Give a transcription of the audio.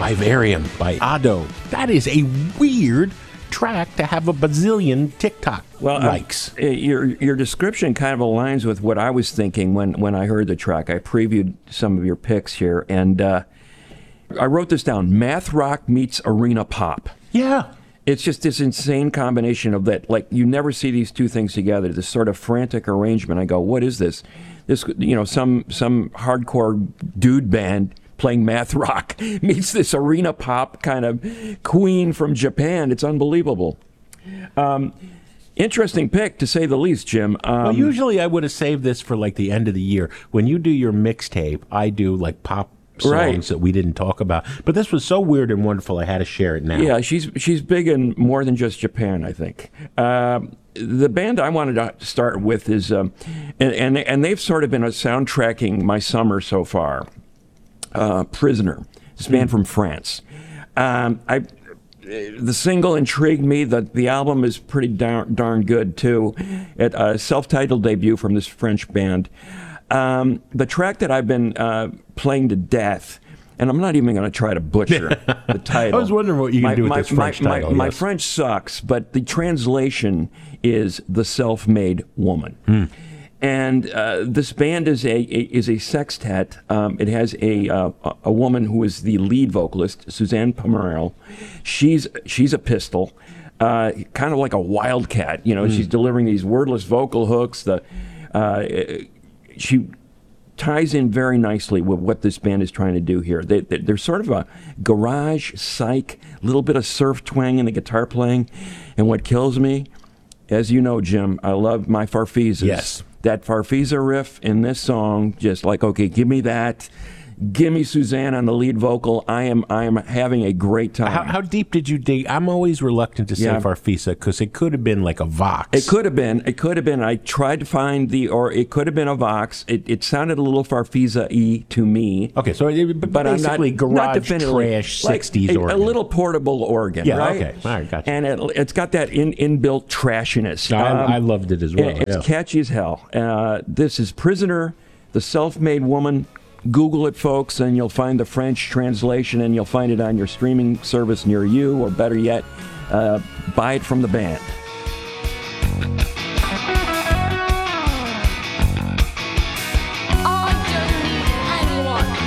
Vivarium by Ado. That is a weird track to have a bazillion TikTok likes. Your description kind of aligns with what I was thinking when I heard the track. I previewed some of your picks here, and I wrote this down. Math rock meets arena pop. Yeah. It's just this insane combination of that. Like, you never see these two things together. This sort of frantic arrangement. I go, what is this? This, some hardcore dude band playing math rock meets this arena pop kind of queen from Japan. It's unbelievable. Interesting pick, to say the least, Jim. Well, usually I would have saved this for like the end of the year. When you do your mixtape, I do like pop songs that we didn't talk about. But this was so weird and wonderful, I had to share it now. Yeah, she's big in more than just Japan, I think. The band I wanted to start with is, and they've sort of been soundtracking my summer so far. Prisoner, this band from France. The single intrigued me. The album is pretty darn good too. A self-titled debut from this French band. The track that I've been playing to death, and I'm not even going to try to butcher the title. I was wondering what you can do with this French title. My French sucks, but the translation is The Self-Made Woman. And this band is a sextet. It has a woman who is the lead vocalist, Suzanne Pomerel. She's a pistol, kind of like a wildcat. She's delivering these wordless vocal hooks. She ties in very nicely with what this band is trying to do here. They're sort of a garage psych, little bit of surf twang in the guitar playing. And what kills me, as you know, Jim, I love my Farfisas. Yes. That Farfisa riff in this song, just like, okay, give me that. Give me Suzanne on the lead vocal. I am having a great time. How deep did you dig? I'm always reluctant to say Farfisa because it could have been like a Vox. It could have been. I tried to find it could have been a Vox. It sounded a little Farfisa-y to me. Okay, so but basically garage trash 60s organ. A little portable organ, right? Okay, all right, gotcha. And it's got that inbuilt trashiness. I loved it as well. It's catchy as hell. This is Prisoner, The Self-Made Woman. Google it, folks, and you'll find the French translation, and you'll find it on your streaming service near you, or better yet, buy it from the band.